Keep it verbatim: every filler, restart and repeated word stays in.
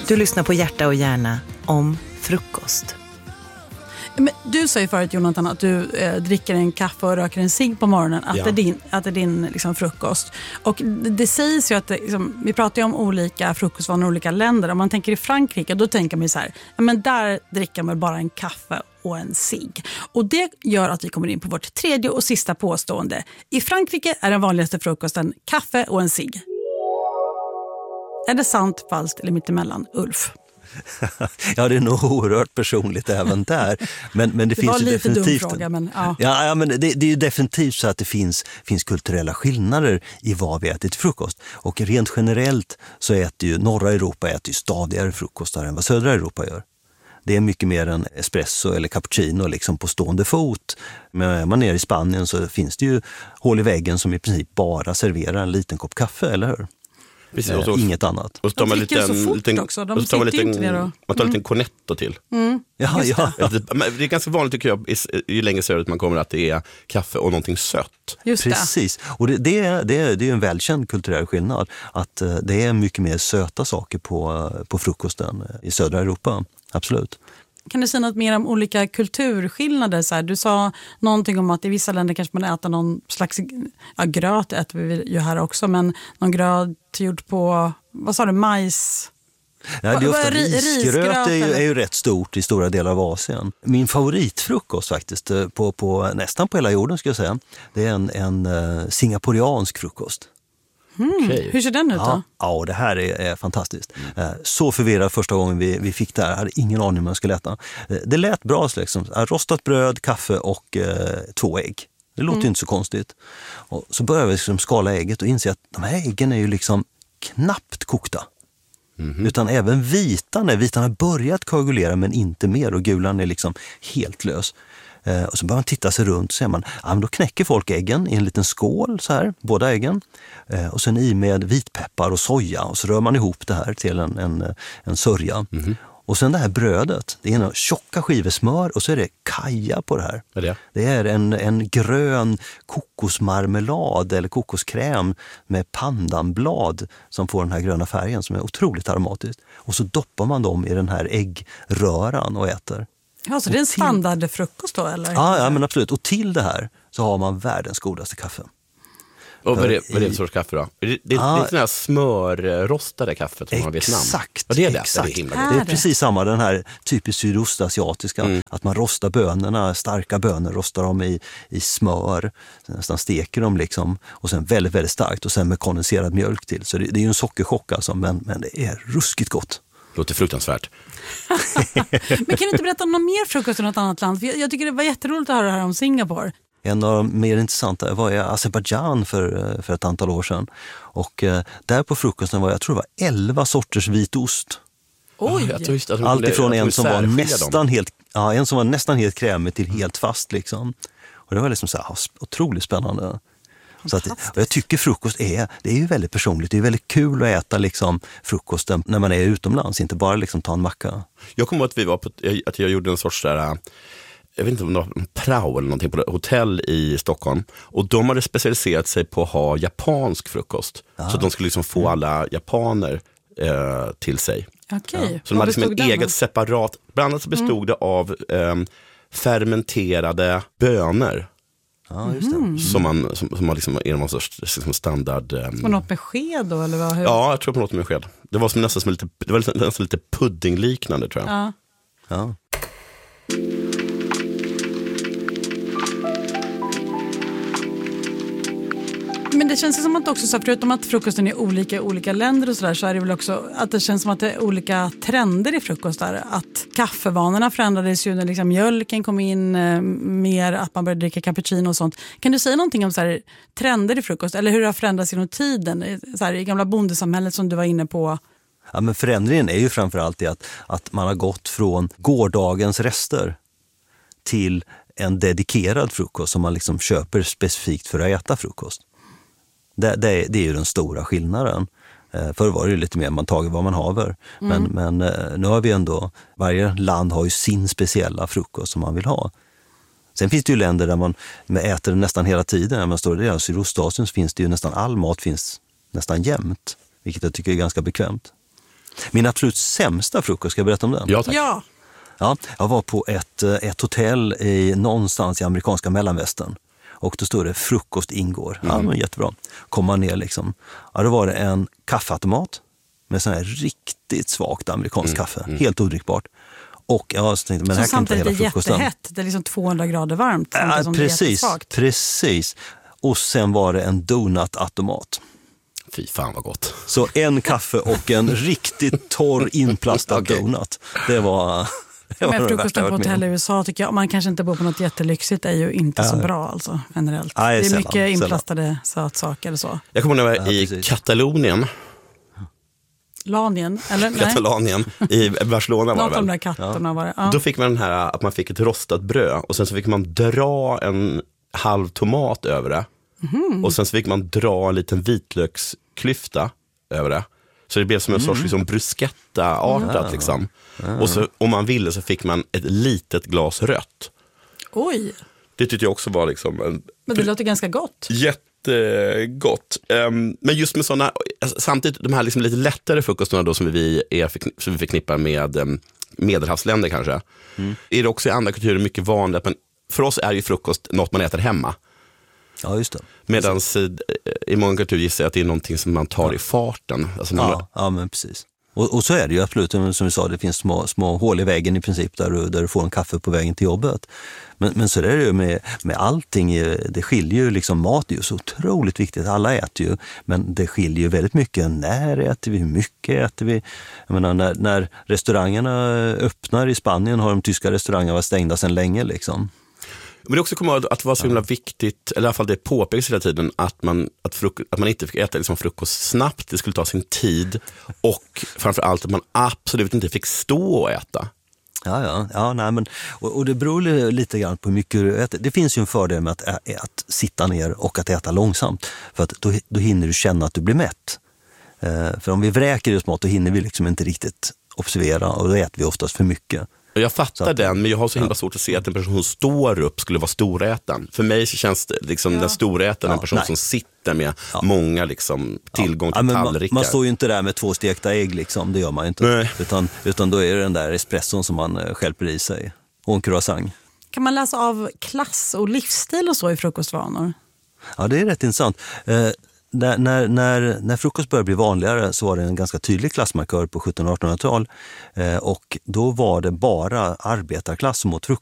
Du lyssnar på Hjärta och hjärna om frukost. Men du sa ju förut, Jonathan, att du eh, dricker en kaffe och röker en cigg på morgonen. Att, ja. det, är din, att det är din liksom, frukost. Och det, det sägs ju att det, liksom, vi pratar ju om olika frukostvanor i olika länder. Om man tänker i Frankrike, då tänker man så här, ja, men där dricker man bara en kaffe och en cigg. Och det gör att vi kommer in på vårt tredje och sista påstående. I Frankrike är den vanligaste frukosten kaffe och en cigg. Är det sant, falskt eller mittemellan, Ulf? Ja, det är nog oerhört personligt även där. Men, men det, det finns ju definitivt... Dum fråga, men, ja. Ja, ja, men det, det är ju definitivt så att det finns, finns kulturella skillnader i vad vi äter till frukost. Och rent generellt så äter ju norra Europa äter ju stadigare frukostar än vad södra Europa gör. Det är mycket mer än espresso eller cappuccino liksom på stående fot. Men är man nere i Spanien så finns det ju hål i väggen som i princip bara serverar en liten kopp kaffe, eller hur? Precis, eh, och så, inget annat. Och så tar man de dricker liten, så fort liten, också. De och så tar man, sitter liten, inte ner och... man tar en mm. liten cornetto till. Mm. Ja, ja. Det. det är ganska vanligt tycker jag, ju längre söderut man kommer, att det är kaffe och någonting sött. Just Precis, det. Och det, det, är, det, är, det är en välkänd kulturell skillnad. Att uh, det är mycket mer söta saker på, uh, på frukosten i södra Europa. Absolut. Kan du säga något mer om olika kulturskillnader? Så här, du sa någonting om att i vissa länder kanske man äter någon slags, ja, gröt äter vi ju här också, men någon gröt gjord på, vad sa du, majs? Nej, det är ofta ris, risgröt är ju, är ju rätt stort i stora delar av Asien. Min favoritfrukost faktiskt, på, på, nästan på hela jorden ska jag säga, det är en, en uh, singaporiansk frukost. Mm. Okay. Hur ser den ut då? Ja, ja det här är, är fantastiskt. Mm. Så förvirrad första gången vi, vi fick det här. Jag hade ingen aning om man skulle äta. Det lät bra, liksom. Rostat bröd, kaffe och eh, två ägg. Det låter mm. inte så konstigt. Och så började vi liksom skala ägget och inse att de här äggen är ju liksom knappt kokta. Mm. Utan även vitan är, vitan har börjat koagulera men inte mer, och gulan är liksom helt lös. Eh, och så börjar man titta sig runt och ser man, ja, men då knäcker folk äggen i en liten skål så här, båda äggen. Eh, och sen i med vitpeppar och soja, och så rör man ihop det här till en, en, en sörja. Mm. Och sen det här brödet, det är en tjocka skivor smör och så är det kaja på det här. Vad är det? Det är en, en grön kokosmarmelad eller kokoskräm med pandanblad som får den här gröna färgen som är otroligt aromatisk. Och så doppar man dem i den här äggröran och äter. Ja, så det är en standardfrukost då, eller? Ja, ja, men absolut. Och till det här så har man världens godaste kaffe. Och vad är det, vad är det för sorts kaffe då? Det, det, ah, det är sån här smörrostade kaffet som man vet namn. Exakt. Och det är det, exakt. Det är, det är, det är precis samma, den här typiskt sydostasiatiska. Mm. Att man rostar bönorna, starka bönor, rostar dem i, i smör. Nästan steker dem liksom. Och sen väldigt, väldigt starkt. Och sen med kondenserad mjölk till. Så det, det är ju en sockerchock alltså, men, men det är ruskigt gott. Låter fruktansvärt. Men kan du inte berätta om någon mer frukost i något annat land? För jag, jag tycker det var jätteroligt att höra det här om Singapore. En av de mer intressanta var i Azerbaijan för, för ett antal år sedan. Och eh, där på frukosten var jag tror det var elva sorters vitost. Oj! Ja, just, alltså, allt ifrån en som var nästan dem. helt ja, en som var nästan helt krämig till helt fast liksom. Och det var liksom så här otroligt spännande. Så att, och jag tycker frukost är, det är ju väldigt personligt. Det är väldigt kul att äta liksom frukosten när man är utomlands, inte bara liksom ta en macka. Jag kommer ihåg att vi var på, att jag gjorde en sorts där, jag vet inte om det var en prao eller någonting på ett hotell i Stockholm, och de hade specialiserat sig på att ha japansk frukost. Ah. Så att de skulle liksom få alla japaner eh, till sig. Okay. Ja. Så de hade liksom ett eget separat, bland annat så bestod mm. det av eh, fermenterade bönor. Ja, just det. Mm. Som man som, som man liksom är någon sorts liksom standard. Um... På något med sked då eller vad? Hur? Ja, jag tror på något med sked. Det var som nästan som lite det var nästan, nästan lite puddingliknande tror jag. Ja. Ja. Men det känns som att också så förutom att frukosten är olika i olika länder och sådär, så är det väl också att det känns som att det är olika trender i frukostar. Att kaffevanorna förändrades ju när liksom mjölken kom in eh, mer, att man började dricka cappuccino och sånt. Kan du säga någonting om så här, trender i frukost eller hur det har förändrats genom tiden så här, i gamla bondesamhället som du var inne på? Ja, men förändringen är ju framförallt det att, att man har gått från gårdagens rester till en dedikerad frukost som man liksom köper specifikt för att äta frukost. Det, det, det är ju den stora skillnaden. Eh, förr var det ju lite mer man tager vad man haver. Mm. Men, men eh, nu har vi ändå, varje land har ju sin speciella frukost som man vill ha. Sen finns det ju länder där man äter nästan hela tiden. När man står där i Sydostasien så finns det ju nästan all mat finns nästan jämt. Vilket jag tycker är ganska bekvämt. Min absolut sämsta frukost, ska jag berätta om den? Ja, tack. Ja. Ja, jag var på ett, ett hotell i, någonstans i amerikanska mellanvästern. Och då stod det frukost ingår. Ja, men jättebra. Kom man ner liksom. Ja, då var det en kaffeautomat med sån här riktigt svagt amerikansk Mm. kaffe. Mm. Helt odrickbart. Och jag tänkte, men Så här kan inte samtidigt hela är det frukosten. jättehett. Det är liksom tvåhundra grader varmt. Ja, som precis, det är jättesvagt. precis. Och sen var det en donutautomat. Fy fan vad gott. Så en kaffe och en riktigt torr inplastad Okej. donut. Det var... det var Men det värsta frukosten jag på varit med hotell i om. U S A tycker jag, om man kanske inte bor på något jättelyxigt, är ju inte så bra alltså, generellt. Nej, det är sällan, mycket sällan. inplastade sötsaker och så. Jag kommer ihåg när jag var Ja, i precis. Katalonien, Lanien, eller? Nej, Katalanien, i Barcelona var något det av de väl. där katterna var det. Ja. Då fick man den här att man fick ett rostat bröd och sen så fick man dra en halv tomat över det. Mhm. Och sen så fick man dra en liten vitlöksklyfta över det. Så det blev som en sorts liksom, bruschetta-artat. Liksom. Och så, om man ville så fick man ett litet glas rött. Oj, Det tyckte jag också var liksom en men det låter ganska gott. jättegott. Um, men just med sådana, alltså, samtidigt de här liksom lite lättare frukostarna då som vi, är, som vi förknippar med um, medelhavsländer kanske. Mm. Är det också i andra kulturer mycket vanligt att man, för oss är ju frukost något man äter hemma. Ja, just det. Medan i många kulturer gissar jag att det är någonting som man tar i farten. Alltså man, Ja, ja, men precis. Och, och så är det ju absolut, som vi sa, det finns små, små hål i väggen i princip där du, där du får en kaffe på vägen till jobbet. Men, men så är det ju med, med allting, det skiljer ju liksom, mat är ju så otroligt viktigt, alla äter ju, men det skiljer ju väldigt mycket, när äter vi, hur mycket äter vi. Jag menar, när, när restaurangerna öppnar i Spanien har de tyska restaurangerna varit stängda sedan länge liksom. Men det också kommer att det var så himla viktigt, eller i alla fall det påpekas hela tiden, att man, att fruk- att man inte fick äta liksom frukost snabbt, det skulle ta sin tid, och framförallt att man absolut inte fick stå och äta. Ja, ja, ja nej, men, och, och det beror lite grann på hur mycket du äter. Det finns ju en fördel med att, ä, att sitta ner och att äta långsamt, för att då, då hinner du känna att du blir mätt. Eh, för om vi vräker i oss mat, då hinner vi liksom inte riktigt observera, och då äter vi oftast för mycket. Jag fattar att, den, men jag har så himla ja. svårt att se att en person som står upp skulle vara storätaren. För mig så känns det liksom Ja. den storätaren Ja, en person nej. som sitter med Ja. många liksom, tillgång Ja, till men man, tallrikar. man står ju inte där med två stekta ägg liksom, det gör man ju inte. Nej. Utan, utan då är det den där espresson som man eh, stjälper i sig. Och en croissant. Kan man läsa av klass och livsstil och så i frukostvanor? Ja, det är rätt intressant. Eh, när, när, när, när frukost började bli vanligare så var det en ganska tydlig klassmarkör på sjuttonhundra-artonhundratal. Eh, och då var det bara arbetarklass som åt frukost.